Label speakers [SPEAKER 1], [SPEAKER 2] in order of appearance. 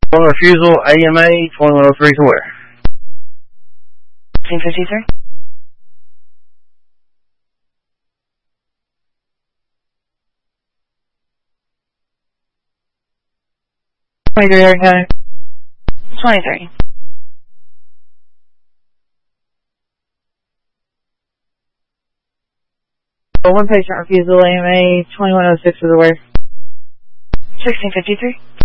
[SPEAKER 1] On refusal, AMA 2103 to where?
[SPEAKER 2] 1653.
[SPEAKER 3] County.
[SPEAKER 2] 23.
[SPEAKER 3] One patient refusal, AMA 2106 to the where?
[SPEAKER 2] 1653.